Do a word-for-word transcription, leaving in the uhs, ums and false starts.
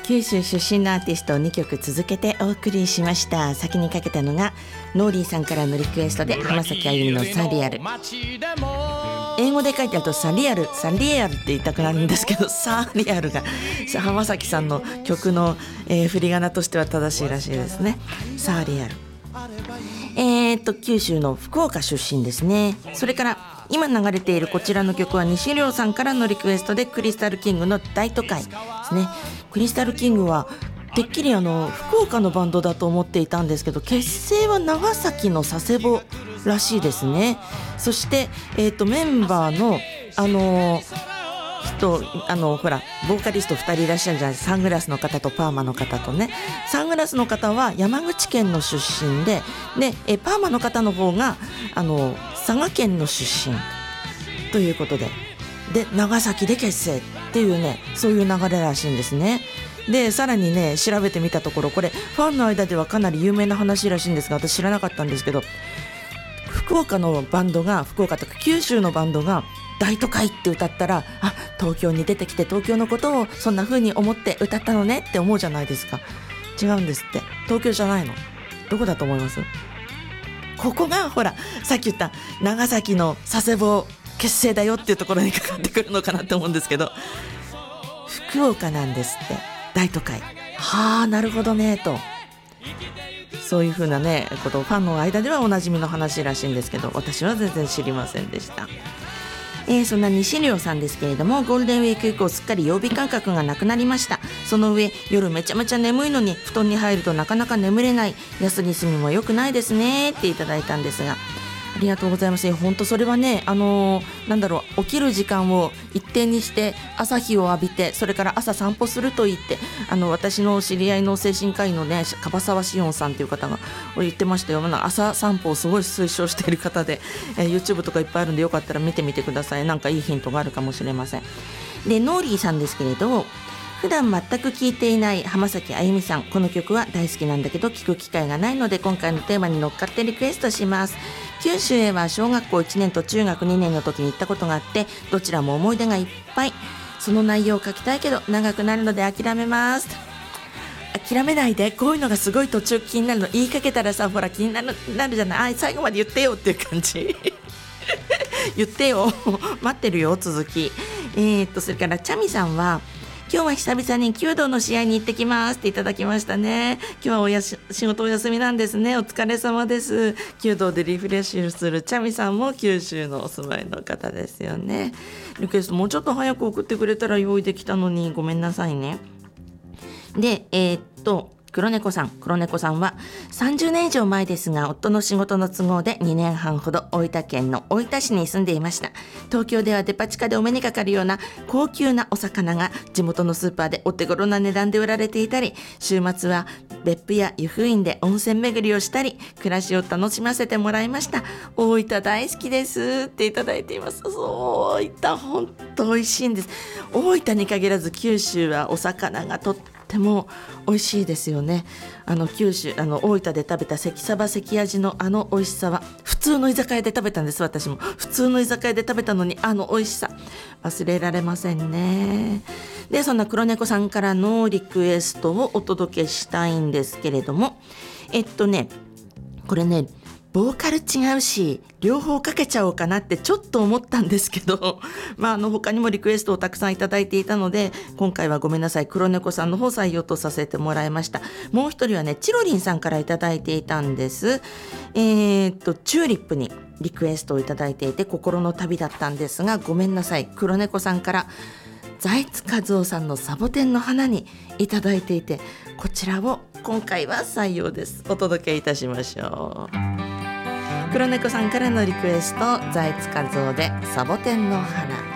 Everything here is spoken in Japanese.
九州出身のアーティストをにきょく続けてお送りしました。先にかけたのがノーリーさんからのリクエストで浜崎あゆみのサリアル。英語で書いてあるとサリアルサリアルって言いたくなるんですけど、サリアルが浜崎さんの曲の、えー、振り仮名としては正しいらしいですね。サリアル、えー、っと九州の福岡出身ですね。それから今流れているこちらの曲は西亮さんからのリクエストでクリスタルキングの大都会ですね。クリスタルキングはてっきりあの福岡のバンドだと思っていたんですけど、結成は長崎の佐世保らしいですね。そして、えー、とメンバーのあのー、人あのほらボーカリストふたりいらっしゃるじゃないですか。サングラスの方とパーマの方とね。サングラスの方は山口県の出身で、でえパーマの方の方があの佐賀県の出身ということで、で長崎で結成っていうね、そういう流れらしいんですね。でさらにね調べてみたところ、これファンの間ではかなり有名な話らしいんですが、私知らなかったんですけど、福岡のバンドが福岡とか九州のバンドが大都会って歌ったら、あ東京に出てきて東京のことをそんな風に思って歌ったのねって思うじゃないですか。違うんですって。東京じゃないの。どこだと思います？ここがほらさっき言った長崎の佐世保結成だよっていうところにかかってくるのかなと思うんですけど、福岡なんですって。大都会。はあなるほどねと、そういう風なねことをファンの間ではおなじみの話らしいんですけど、私は全然知りませんでした。えー、そんな西亮さんですけれども、ゴールデンウィーク以降すっかり曜日感覚がなくなりました。その上夜めちゃめちゃ眠いのに布団に入るとなかなか眠れない、安に住みも良くないですねっていただいたんですが、ありがとうございます。本当それはね、あのー、なんだろう、起きる時間を一定にして朝日を浴びて、それから朝散歩すると言って、あの私の知り合いの精神科医のね樺沢志音さんという方が言ってましたよ。朝散歩をすごい推奨している方で、えー、YouTube とかいっぱいあるんでよかったら見てみてください。なんかいいヒントがあるかもしれません。でノーリーさんですけれど、普段全く聴いていない浜崎あゆみさん、この曲は大好きなんだけど聴く機会がないので今回のテーマに乗っかってリクエストします。九州へは小学校いちねんと中学にねんの時に行ったことがあって、どちらも思い出がいっぱい。その内容を書きたいけど長くなるので諦めます。諦めないで、こういうのがすごい途中気になるの。言いかけたらさ、ほら気になる、なるじゃない。最後まで言ってよっていう感じ言ってよ待ってるよ続き。えー、っとそれからチャミさんは、今日は久々に弓道の試合に行ってきますっていただきましたね。今日はおやし仕事お休みなんですね。お疲れ様です。弓道でリフレッシュするチャミさんも九州のお住まいの方ですよね。リクエストもうちょっと早く送ってくれたら用意できたのにごめんなさいね。でえー、っと黒猫さん黒猫さんはさんじゅうねん以上前ですが、夫の仕事の都合でにねんはんほど大分県の大分市に住んでいました。東京ではデパ地下でお目にかかるような高級なお魚が地元のスーパーでお手頃な値段で売られていたり、週末は別府や湯布院で温泉巡りをしたり、暮らしを楽しませてもらいました。大分大好きですっていただいています。そう大分本当美味しいんです。大分に限らず九州はお魚がとってとても美味しいですよね。あの九州あの大分で食べた関サバ関味のあの美味しさは普通の居酒屋で食べたんです。私も普通の居酒屋で食べたのにあの美味しさ忘れられませんね。でそんな黒猫さんからのリクエストをお届けしたいんですけれども、えっとねこれねボーカル違うし両方かけちゃおうかなってちょっと思ったんですけど、まあ、あの他にもリクエストをたくさんいただいていたので今回はごめんなさい、黒猫さんの方採用とさせてもらいました。もう一人はねチロリンさんからいただいていたんです。えー、っとチューリップにリクエストをいただいていて心の旅だったんですが、ごめんなさい、黒猫さんから財津和夫さんのサボテンの花にいただいていて、こちらを今回は採用です。お届けいたしましょう。黒猫さんからのリクエスト、財津和夫でサボテンの花。